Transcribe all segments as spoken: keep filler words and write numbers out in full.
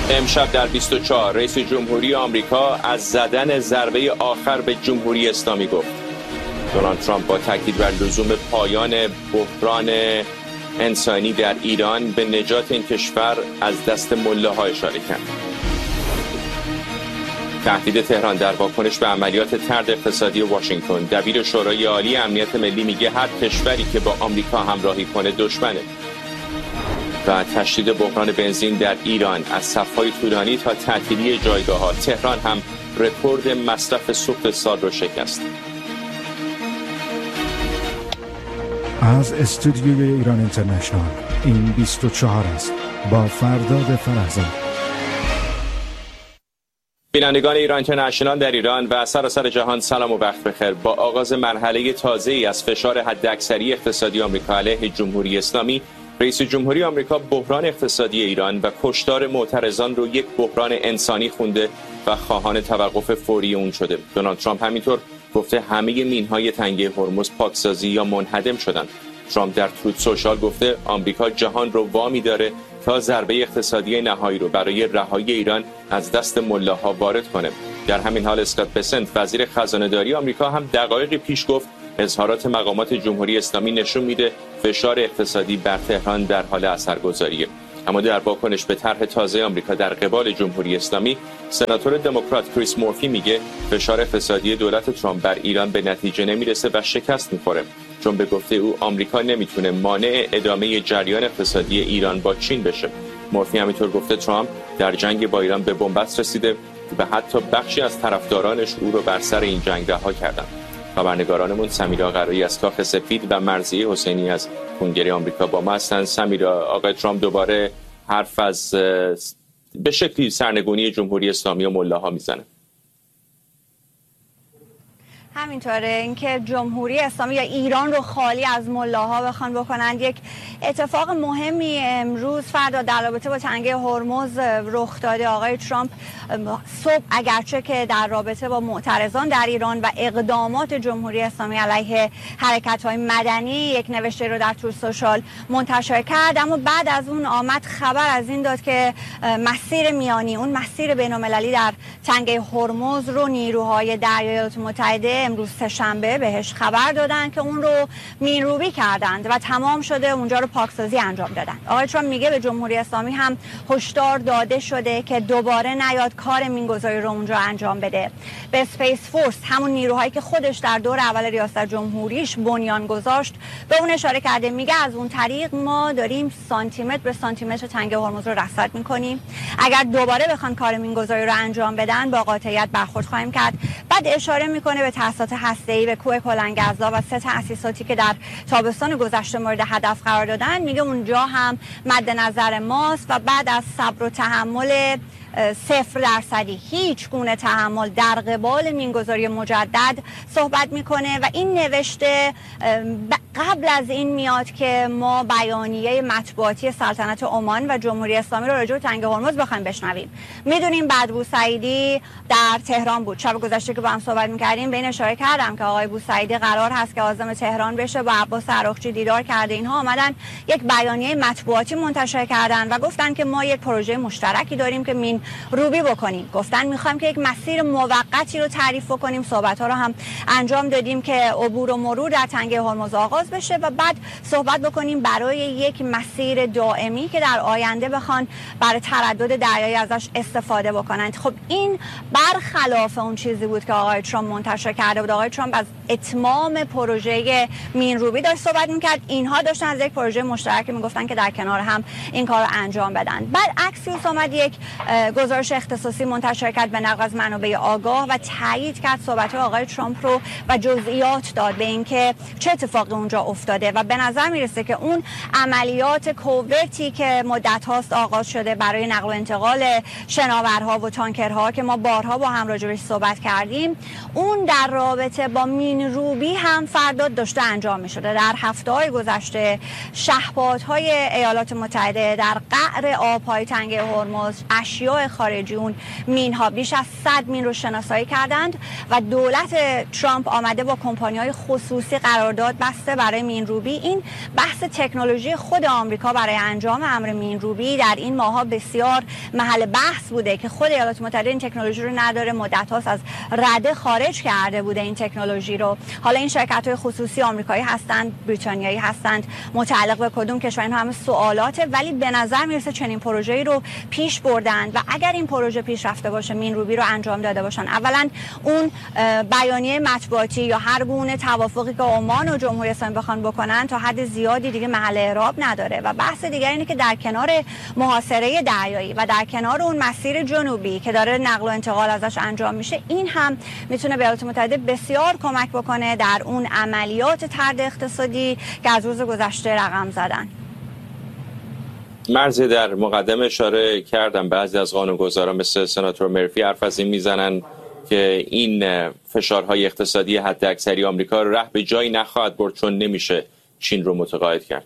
امشب در بیست و چهار رئیس جمهوری آمریکا از زدن ضربه آخر به جمهوری اسلامی گفت. دونالد ترامپ با تاکید بر لزوم پایان بحران انسانی در ایران به نجات این کشور از دست ملاها اشاره کرد. تهدید تهران در واکنش به عملیات طرد اقتصادی واشنگتن. دبیر شورای عالی امنیت ملی میگه هر کشوری که با آمریکا همراهی کنه دشمنه. و تشدید بحران بنزین در ایران از صف‌های طولانی تا تعطیلی جایگاه‌ها. تهران هم رکورد مصرف سوخت سال رو شکست. از استودیوی ایران اینترنشنال این بیست و چهار است با فرداد فرهزاد. بینندگان ایران اینترنشنال در ایران و سراسر جهان سلام و وقت بخیر. با آغاز مرحله تازه‌ای از فشار حداکثری اقتصادی آمریکا علیه جمهوری اسلامی، رئیس جمهوری آمریکا بحران اقتصادی ایران و کشتار معترضان رو یک بحران انسانی خونده و خواهان توقف فوری اون شده. دونالد ترامپ همینطور گفته همه مین‌های تنگه هرمز پاکسازی یا منهدم شدند. ترامپ در تروت سوشال گفته آمریکا جهان رو وامی داره تا ضربه اقتصادی نهایی رو برای رهایی ایران از دست ملاها وارد کنه. در همین حال اسکات بسنت وزیر خزانه‌داری آمریکا هم دقایقی پیش گفت اظهارات مقامات جمهوری اسلامی نشون میده فشار اقتصادی بر تهران در حال اثرگذاریه. اما در واکنش به طرح تازه آمریکا در قبال جمهوری اسلامی، سناتور دموکرات کریس مورفی میگه فشار اقتصادی دولت ترامپ بر ایران به نتیجه نمیرسه و شکست میخوره، چون به گفته او آمریکا نمیتونه مانع ادامه جریان اقتصادی ایران با چین بشه. مورفی همینطور گفته ترامپ در جنگ با ایران به بنبست رسیده و حتی بخشی از طرفدارانش او رو بر سر این جنگ رها کردند. خبرنگارانمون سمیرا قرایی از کاخ سفید و مرضیه حسینی از کنگره آمریکا با ما هستند. سمیرا، آقای ترامپ دوباره حرف از به شکلی سرنگونی جمهوری اسلامی و ملاها میزنه. همینطوره، اینکه جمهوری اسلامی یا ایران رو خالی از ملاها بخوان بکنند. یک اتفاق مهمی امروز فردا در رابطه با تنگه هرمز رخ داده. آقای ترامپ صبح اگرچه که در رابطه با معترضان در ایران و اقدامات جمهوری اسلامی علیه حرکت‌های مدنی یک نوشته رو در تروت سوشال منتشر کرد، اما بعد از اون آمد خبر از این داد که مسیر میانی، اون مسیر بین‌المللی در تنگه هرمز رو نیروهای دریایی ایالات متحده امروز سه‌شنبه بهش خبر دادن که اون رو مین‌روبی کردند و تمام شده، اونجا رو پاکسازی انجام دادن. آقای ترامپ میگه به جمهوری اسلامی هم هشدار داده شده که دوباره نیاد کار مینگذاری رو اونجا انجام بده. به اسپیس فورس، همون نیروهایی که خودش در دور اول ریاست جمهوریش بنیان گذاشت، به اون اشاره کرده. میگه از اون طریق ما داریم سانتیمتر به سانتیمتر تنگه هرمز رو رصد میکنیم. اگر دوباره بخوان کار مینگذاری رو انجام بدن با قاطعیت برخورد خواهیم کرد. بعد اشاره میکنه به تأسیسات هسته‌ای، به کوه کلنگ‌ازدا و سه تأسیساتی که در تابستان گذشته مورد هدف قرار دادن. میگه اونجا هم مد نظر ماست و بعد از صبر و تحمل صفر درصدی، هیچ گونه تحمل در قبال مینگذاری مجدد صحبت میکنه. و این نوشته قبل از این میاد که ما بیانیه مطبوعاتی سلطنت عمان و جمهوری اسلامی رو راجع به تنگه هرمز بخوایم بشنویم. میدونیم بعد بوسعیدی در تهران بود، شب گذشته که با هم صحبت میکردیم به این اشاره کردم که آقای بوسعیدی قرار هست که عازم تهران بشه، با عباس عراقچی دیدار کرده. اینها آمدن یک بیانیه مطبوعاتی منتشر کردن و گفتن که ما یک پروژه مشترکی داریم که مین روبی بکنیم. گفتن میخوایم که یک مسیر موقتی رو تعریف بکنیم. صحبت ها رو هم انجام دادیم که عبور و مرور در تنگه هرمز آغاز بشه و بعد صحبت بکنیم برای یک مسیر دائمی که در آینده بخوان برای تردد دریایی ازش استفاده بکنند. خب این برخلاف اون چیزی بود که آقای ترامپ منتشر کرده بود. آقای ترامپ از اتمام پروژه مین روبی داشت صحبت میکرد. اینها داشتن از یک پروژه مشترک میگفتن که در کنار هم این کار رو انجام بدن. بعد اکسیوس اومد یک گزارش اختصاصی منتشر کرد به نقل از منابع آگاه و تایید کرد صحبت آقای ترامپ رو و جزئیات داد به اینکه چه اتفاقی اونجا افتاده و به نظر میرسه که اون عملیات کوورتی که مدت هاست آغاز شده برای نقل و انتقال شناورها و تانکرها که ما بارها با هم راجع بهش صحبت کردیم، اون در رابطه با مین روبی هم فردا داشته انجام می شده. در هفته‌های گذشته شهپادهای ایالات متحده در قعر آبهای تنگه هرمز اشیاء نیروهای خارجی اون مین‌ها بیش از صد مین رو شناسایی کردند و دولت ترامپ آمده با کمپانی‌های خصوصی قرارداد بسته برای مین‌روبی. این بحث تکنولوژی خود آمریکا برای انجام امر مین‌روبی در این ماه‌ها بسیار محل بحث بوده که خود ایالات متحده این تکنولوژی رو نداره، مدت هاست از رده خارج کرده بوده این تکنولوژی رو. حالا این شرکت‌های خصوصی آمریکایی هستند، بریتانیایی هستند، متعلق به کدوم کشور این همه سوالاته، ولی به نظر میرسه چنین پروژه‌ای رو پیش بردن و اگر این پروژه پیش رفته باشه، مین‌روبی رو انجام داده باشن، اولا اون بیانیه مطبوعاتی یا هر گونه توافقی که عمان و جمهوری اسلامی بخوان بکنن تا حد زیادی دیگه محل اعراب نداره. و بحث دیگه اینه که در کنار محاصره دریایی و در کنار اون مسیر جنوبی که داره نقل و انتقال ازش انجام میشه، این هم میتونه به ایالات متحده بسیار کمک بکنه در اون عملیات طرد اقتصادی که از روز گذشته رقم زدن. مرزی در مقدمه اشاره کردم بعضی از قانونگذاران مثل سناتور مرفی حرف از این میزنن که این فشارهای اقتصادی حداکثری آمریکا ره به جایی نخواهد برد چون نمیشه چین رو متقاعد کرد.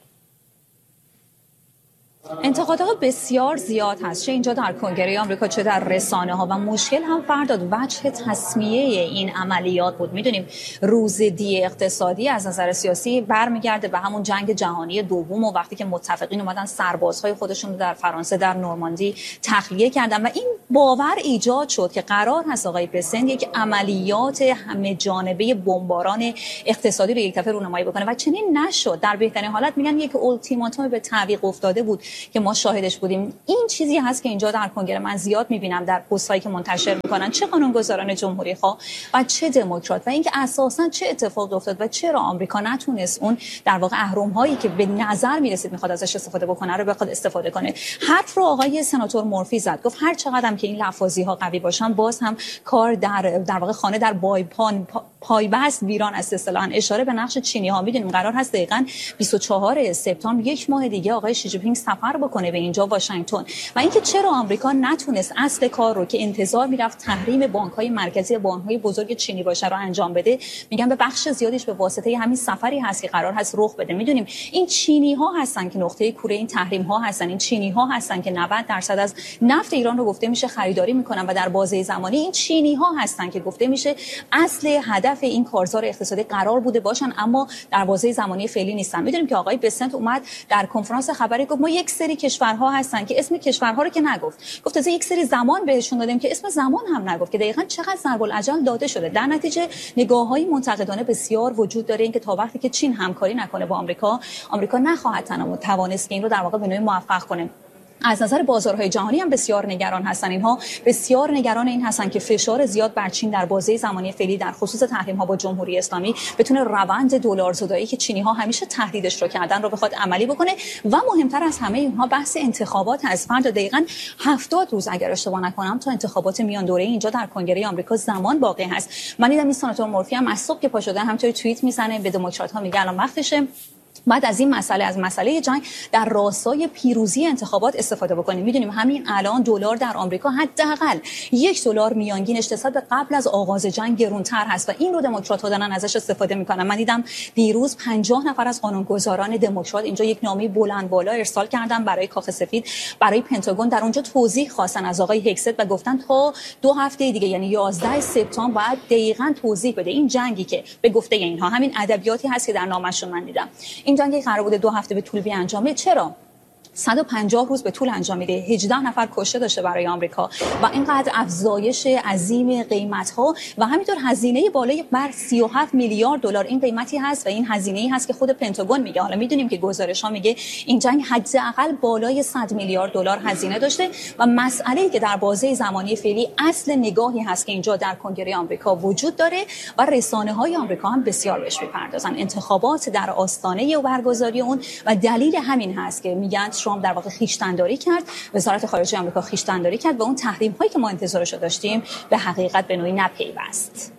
انتقادها بسیار زیاد هست، چه اینجا در کنگره آمریکا چه در رسانه ها، و مشکل هم فرداد وجه تسمیه این عملیات بود. میدونیم روزدی اقتصادی از نظر سیاسی برمیگرده به همون جنگ جهانی دوم و وقتی که متفقین اومدن سربازهای خودشون رو در فرانسه در نورماندی تخلیه کردن و این باور ایجاد شد که قرار هست آقای پرزیدنت یک عملیات همه جانبه بمباران اقتصادی رو یک دفعه رونمایی بکنه و چنین نشد. در بهترین حالت میگن یک اولتیماتوم به تعویق افتاده بود که ما شاهدش بودیم. این چیزی هست که اینجا در کنگره من زیاد میبینم در پست‌هایی که منتشر میکنن، چه قانونگذاران جمهوری خواه و چه دموکرات، و اینکه اساسا چه اتفاقی افتاد و چرا آمریکا نتونست اون در واقع اهرم هایی که به نظر میرسید میخواد ازش استفاده بکنه رو بخواد استفاده کنه. حرف رو آقای سناتور مورفی زد، گفت هر چقدر که این لفاظی ها قوی باشن باز هم کار در در واقع خانه در بایپان پایبست ویران است. اصطلاحاً اشاره به نقش چینی ها. میدونیم قرار هست دقیقاً بیست و چهارم سپتامبر یک ماه دیگه آقای شی جین پینگ سفر بکنه به اینجا واشنگتن و اینکه چرا آمریکا نتونست اصل کار رو که انتظار میرفت تحریم بانک‌های مرکزی، بانک‌های بزرگ چینی باشه رو انجام بده، میگن به بخش زیادیش به واسطه همین سفری هست که قرار هست رخ بده. میدونیم این چینی‌ها هستن که نقطه کوره این تحریم‌ها هستن، این چینی‌ها هستن که نود درصد از نفت ایران رو گفته میشه خریداری میکنن و در بازه زمانی این چینی‌ها هستن که گفته میشه اصل هدف این کارزار اقتصادی قرار بوده باشن اما در بازه زمانی فعلی نیستن. میدونیم که آقای پرزیدنت اومد در کنفرانس خبری گفت ما یک سری کشورها هستن که اسم کشورها رو که نگفت، گفت از یک سری زمان بهشون دادیم که اسم زمان هم نگفت که دقیقاً چقدر ضرب الاجل داده شده. در نتیجه نگاه‌های منتقدانه بسیار وجود داره اینکه تا وقتی که چین همکاری نکنه با آمریکا، آمریکا نخواهد تنها توانست که این رو در واقع به نوعی موفق کنه. از نظر بازارهای جهانی هم بسیار نگران هستن. اینها بسیار نگران این هستن که فشار زیاد بر چین در بازه زمانی فعلی در خصوص تحریم ها با جمهوری اسلامی بتونه روند دلار زدایی که چینی ها همیشه تهدیدش رو کردن رو بخواد عملی بکنه. و مهمتر از همه اینها بحث انتخابات هست. فردا دقیقاً هفتاد روز اگر اشتباه نکنم تا انتخابات میان دوره اینجا در کنگره آمریکا زمان باقی هست. من دیدم این سناتور مورفی هم از صبح که پا شده همینطوری توییت میزنه به دموکرات ها میگه الان وقتشه بعد از این مسئله از مسئله جنگ در راستای پیروزی انتخابات استفاده بکنیم. میدونیم همین الان دلار در آمریکا حداقل یک دلار میانگینش نسبت به قبل از آغاز جنگ گرونتر هست و این رو دموکرات‌ها دارن ازش استفاده میکنن. من دیدم دیروز پنجاه نفر از قانونگذاران دموکرات اینجا یک نامه بلند بالا ارسال کردن برای کاخ سفید، برای پنتاگون، در اونجا توضیح خواستن از آقای هکست و گفتن تا دو هفته دیگه یعنی یازده سپتامبر بعد دقیقاً توضیح بده این جنگی که به گفته اینها همین ادبیاتی هست که در نامه‌شون من دیدم این جنگی قرار بوده دو هفته به طول بیانجامه، چرا صد و پنجاه روز به طول انجام میده، هجده نفر کشته داشته برای آمریکا و اینقدر افزایش عظیم قیمت‌ها و همینطور هزینه بالای بر سی و هفت میلیارد دلار این قیمتی هست و این هزینه‌ای هست که خود پنتاگون میگه. حالا میدونیم که گزارش‌ها میگه این جنگ حداقل بالای صد میلیارد دلار هزینه داشته و مسئله‌ای که در بازه زمانی فعلی اصل نگاهی هست که اینجا در کنگره آمریکا وجود داره و رسانه‌های آمریکا هم بسیار بهش می‌پردازن. انتخابات در آستانه برگزاری اون و دلیل همین هست که میگن ترامپ در واقع خویشتن‌داری کرد، وزارت خارجه آمریکا خویشتن‌داری کرد و اون تحریم هایی که ما انتظارش داشتیم به حقیقت به نوعی نپیوست.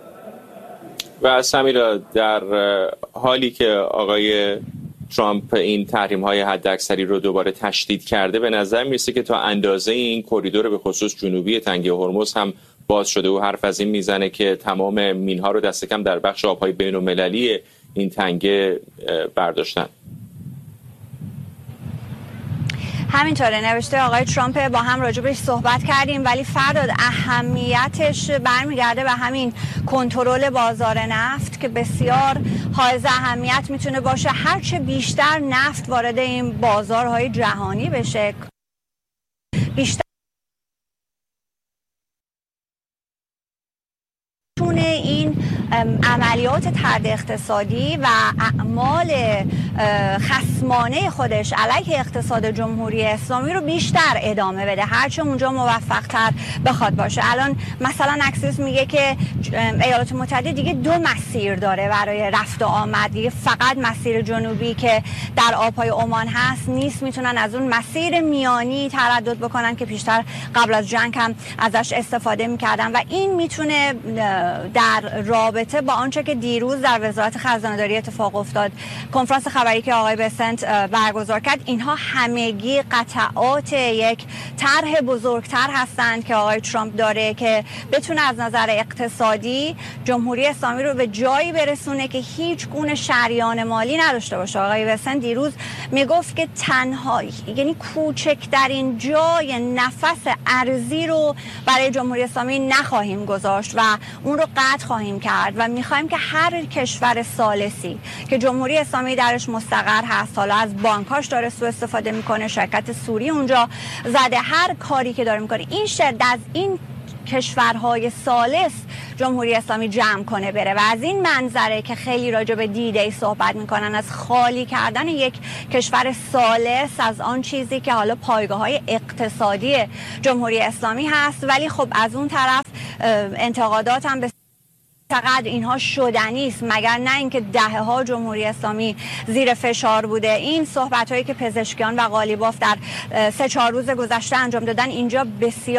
و سمیرا در حالی که آقای ترامپ این تحریم های حداکثری رو دوباره تشدید کرده، به نظر میرسه که تا اندازه این کریدور به خصوص جنوبی تنگه هرمز هم باز شده و حرف از این میزنه که تمام مینها رو دست کم در بخش آبهای بین‌المللی این تنگه برداشتن. همینطوره، نوشته آقای ترامپ، با هم راجبش صحبت کردیم، ولی فرداد اهمیتش برمیگرده به همین کنترل بازار نفت که بسیار حائز اهمیت میتونه باشه. هرچه بیشتر نفت وارد این بازارهای جهانی بشه، بیشتر این عملیات طرد اقتصادی و اعمال خصمانه خودش علیه اقتصاد جمهوری اسلامی رو بیشتر ادامه بده، هرچه اونجا موفق تر بخواد باشه. الان مثلا اکسیوس میگه که ایالات متحده دیگه دو مسیر داره برای رفت و آمد، دیگه فقط مسیر جنوبی که در آبهای عمان هست نیست، میتونن از اون مسیر میانی تردد بکنن که پیشتر قبل از جنگ هم ازش استفاده میکردن و این میتونه در رابطه با آنچه که دیروز در وزارت خزانه‌داری اتفاق افتاد، کنفرانس خبری که آقای بسنت برگزار کرد، اینها همگی قطعات یک طرح بزرگتر هستند که آقای ترامپ داره که بتونه از نظر اقتصادی جمهوری اسلامی رو به جایی برسونه که هیچ گونه شریان مالی نداشته باشه. آقای بسنت دیروز میگفت که تنها یعنی کوچکترین جای نفس ارزی رو برای جمهوری اسلامی نخواهیم گذاشت و اون رو قطع خواهیم کرد و میخوایم که هر کشور ثالثی که جمهوری اسلامی درش مستقر هست، حالا از بانکاش داره سوء استفاده میکنه، شرکت سوری اونجا زده، هر کاری که داره میکنه، این شرط از این کشورهای ثالث جمهوری اسلامی جمع کنه بره و از این منظره که خیلی راجع به دی دی صحبت میکنن، از خالی کردن یک کشور ثالث از آن چیزی که حالا پایگاه‌های اقتصادی جمهوری اسلامی هست. ولی خب از اون طرف انتقادات هم به فقط اینها شدنی است، مگر نه اینکه دهه‌ها جمهوری اسلامی زیر فشار بوده. این صحبت‌هایی که پزشکیان و قالیباف در سه چهار روز گذشته انجام دادن اینجا بسیار